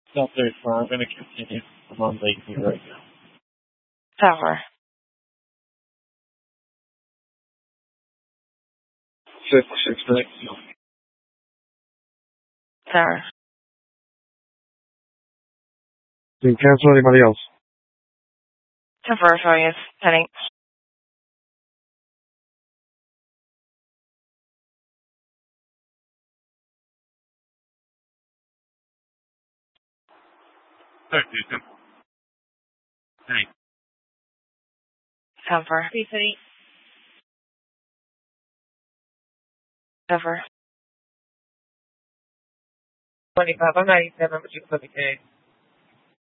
Not very far. I'm going to continue. I'm on Lakeview right now. Tower. 56 minutes. Tower. Didn't cancel anybody else. Tower, sorry, is heading. Sorry, Susan. Hey. Tower. City. Tower. 25. I'm 97, but you can put me 10.